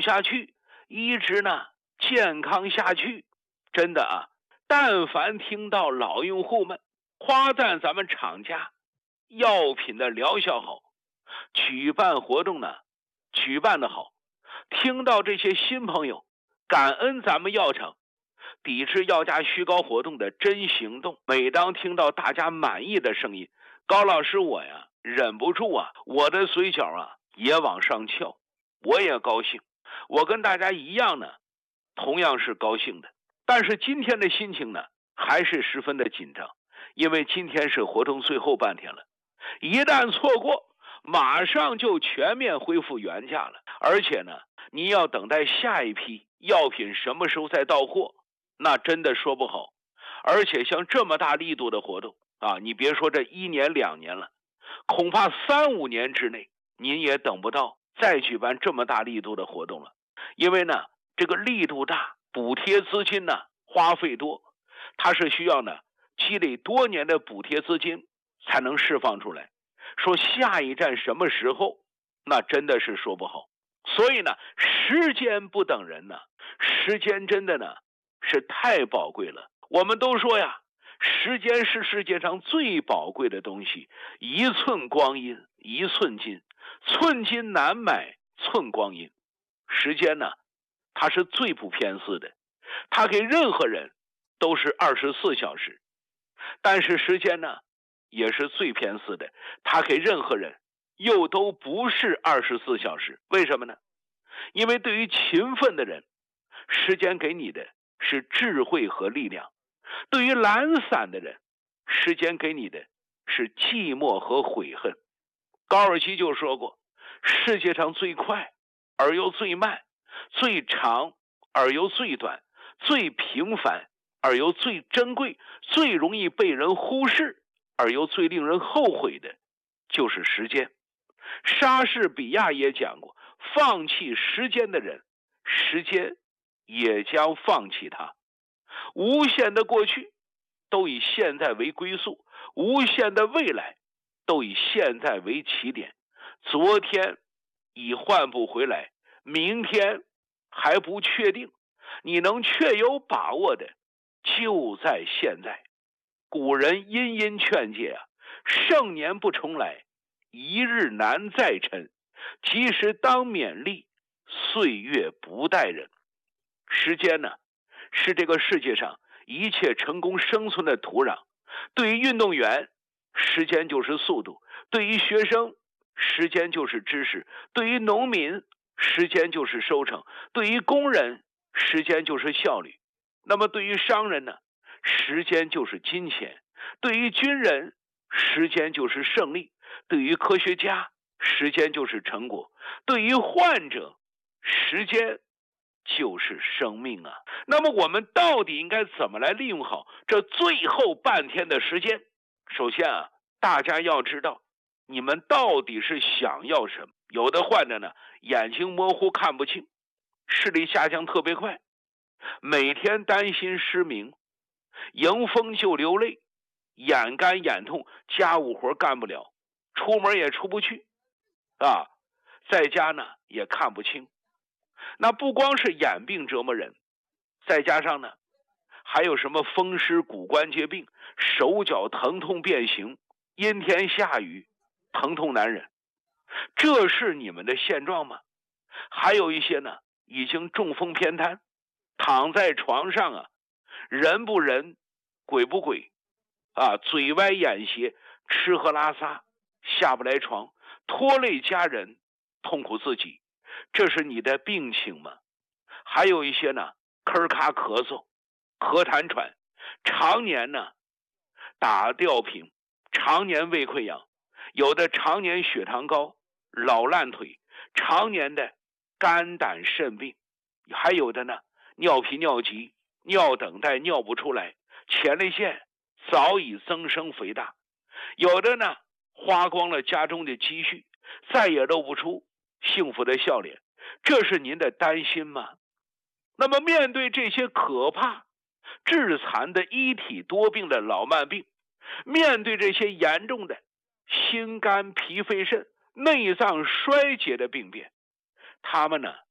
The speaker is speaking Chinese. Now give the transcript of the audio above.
下去，一直呢健康下去。真的啊，但凡听到老用户们夸赞咱们厂家药品的疗效好，举办活动呢举办的好，听到这些新朋友感恩咱们药厂抵制药价虚高活动的真行动，每当听到大家满意的声音，高老师我呀忍不住啊，我的嘴角啊也往上翘，我也高兴，我跟大家一样呢，同样是高兴的。但是今天的心情呢还是十分的紧张，因为今天是活动最后半天了，一旦错过马上就全面恢复原价了，而且呢你要等待下一批药品什么时候再到货，那真的说不好。而且像这么大力度的活动啊，你别说这1年2年了，恐怕3、5年之内您也等不到再举办这么大力度的活动了。因为呢这个力度大，补贴资金呢花费多，它是需要呢积累多年的补贴资金才能释放出来，说下一站什么时候，那真的是说不好。所以呢时间不等人呢，时间真的呢是太宝贵了。我们都说呀，时间是世界上最宝贵的东西，一寸光阴一寸金，寸金难买寸光阴。时间呢它是最不偏私的，它给任何人都是24小时，但是时间呢也是最偏私的，它给任何人又都不是24小时。为什么呢？因为对于勤奋的人，时间给你的是智慧和力量；对于懒散的人，时间给你的是寂寞和悔恨。高尔基就说过，世界上最快而又最慢，最长而又最短，最平凡而又最珍贵，最容易被人忽视而又最令人后悔的就是时间。莎士比亚也讲过，放弃时间的人，时间也将放弃他。无限的过去都以现在为归宿，无限的未来都以现在为起点。昨天已换不回来，明天还不确定，你能确有把握的就在现在。古人殷殷劝诫啊，盛年不重来，一日难再晨，及时当勉励，岁月不待人。时间呢是这个世界上一切成功生存的土壤。对于运动员，时间就是速度；对于学生，时间就是知识；对于农民，时间就是收成；对于工人，时间就是效率。那么对于商人呢，时间就是金钱；对于军人，时间就是胜利；对于科学家，时间就是成果；对于患者，时间就是生命啊。那么我们到底应该怎么来利用好这最后半天的时间？首先啊，大家要知道你们到底是想要什么。有的患者呢眼睛模糊看不清，视力下降特别快，每天担心失明，迎风就流泪，眼干眼痛，家务活干不了，出门也出不去啊，在家呢也看不清。那不光是眼病折磨人，再加上呢还有什么风湿骨关节病，手脚疼痛变形，阴天下雨疼痛难忍。这是你们的现状吗？还有一些呢已经中风偏瘫，躺在床上啊，人不人鬼不鬼啊，嘴歪眼斜，吃喝拉撒下不来床，拖累家人，痛苦自己。这是你的病情吗？还有一些呢咳咔咳嗽，咳痰喘，常年呢打吊瓶，常年胃溃疡，有的常年血糖高，老烂腿，常年的肝胆肾病，还有的呢尿频尿急，尿等待尿不出来，前列腺早已增生肥大，有的呢花光了家中的积蓄，再也露不出幸福的笑脸。这是您的担心吗？那么面对这些可怕致残的一体多病的老慢病，面对这些严重的心肝脾肺肾内脏衰竭的病变，他们呢